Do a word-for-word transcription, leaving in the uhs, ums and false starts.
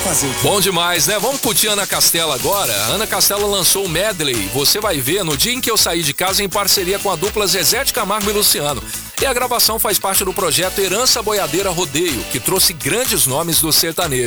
fazer. Bom demais, né? Vamos curtir Ana Castela agora. A Ana Castela lançou o medley Você Vai Ver no dia em que eu saí de casa, em parceria com a dupla Zezé de Camargo e Luciano. E a gravação faz parte do projeto Herança Boiadeira Rodeio, que trouxe grandes nomes do sertanejo.